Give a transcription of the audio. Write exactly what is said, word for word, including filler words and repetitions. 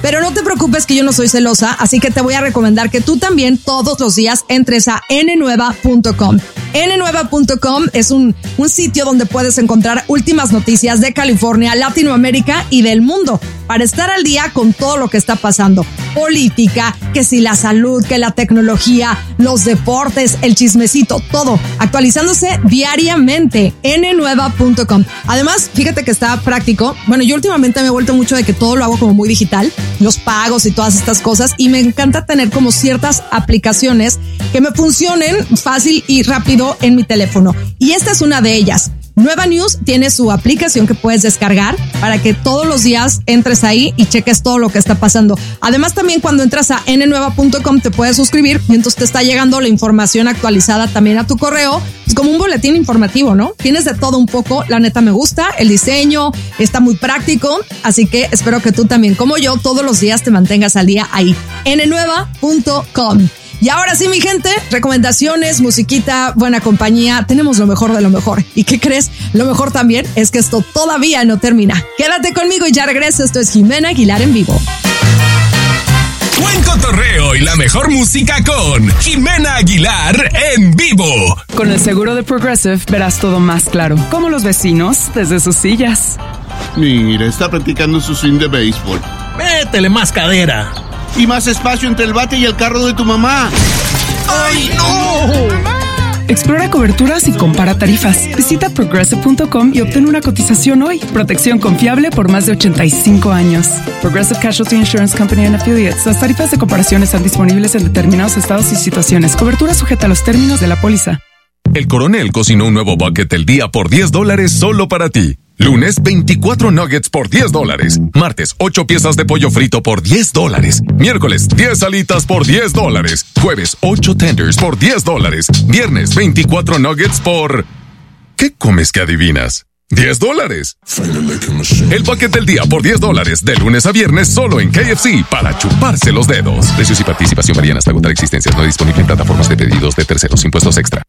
Pero no te preocupes que yo no soy celosa, así que te voy a recomendar que tú también todos los días entres a ene nueva punto com. ene nueva punto com es un, un sitio donde puedes encontrar últimas noticias de California, Latinoamérica y del mundo para estar al día con todo lo que está pasando. Política, que si la salud, que la tecnología, los deportes, el chismecito, todo actualizándose diariamente. ene nueva punto com. Además, fíjate que está práctico. Bueno, yo últimamente me he vuelto mucho de que todo lo hago como muy digital, los pagos y todas estas cosas, y me encanta tener como ciertas aplicaciones que me funcionen fácil y rápido en mi teléfono. Y esta es una de ellas. Nueva News tiene su aplicación que puedes descargar para que todos los días entres ahí y cheques todo lo que está pasando. Además, también cuando entras a ene nueva punto com te puedes suscribir y entonces te está llegando la información actualizada también a tu correo. Es como un boletín informativo, ¿no? Tienes de todo un poco. La neta me gusta, el diseño está muy práctico, así que espero que tú también, como yo, todos los días te mantengas al día ahí. ene nueva punto com. Y ahora sí, mi gente, recomendaciones, musiquita, buena compañía, tenemos lo mejor de lo mejor. ¿Y qué crees? Lo mejor también es que esto todavía no termina. Quédate conmigo y ya regreso. Esto es Jimena Aguilar en vivo. Buen cotorreo y la mejor música con Jimena Aguilar en vivo. Con el seguro de Progressive verás todo más claro, como los vecinos desde sus sillas. Mira, está practicando su swing de béisbol. Métele más cadera. Y más espacio entre el bate y el carro de tu mamá. ¡Ay, no! Explora coberturas y compara tarifas. Visita progressive punto com y obtén una cotización hoy. Protección confiable por más de ochenta y cinco años. Progressive Casualty Insurance Company and Affiliates. Las tarifas de comparación están disponibles en determinados estados y situaciones. Cobertura sujeta a los términos de la póliza. El Coronel cocinó un nuevo bucket del día por diez dólares solo para ti. Lunes, veinticuatro nuggets por diez dólares. Martes, ocho piezas de pollo frito por diez dólares. Miércoles, diez alitas por diez dólares. Jueves, ocho tenders por diez dólares. Viernes, veinticuatro nuggets por... ¿Qué comes que adivinas? diez dólares. El bucket del día por diez dólares. De lunes a viernes solo en K F C para chuparse los dedos. Precios y participación varían hasta agotar existencias. No disponible en plataformas de pedidos de terceros. Impuestos extra.